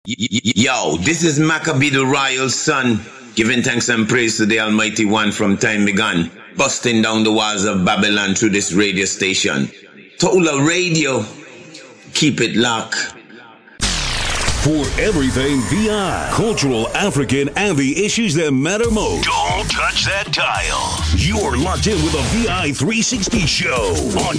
Yo, this is Maccabee the Royal Son, giving thanks and praise to the Almighty One from time begun, busting down the walls of Babylon through this radio station. Tola Radio, keep it locked. For everything VI, cultural, African, and the issues that matter most. Don't touch that dial. You're locked in with a VI 360 show on